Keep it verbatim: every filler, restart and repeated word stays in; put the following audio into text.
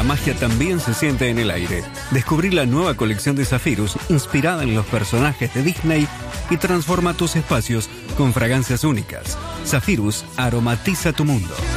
magia también se siente en el aire. Descubrí la nueva colección de Zephyrus inspirada en los personajes de Disney y transforma tus espacios con fragancias únicas. Zephyrus aromatiza tu mundo.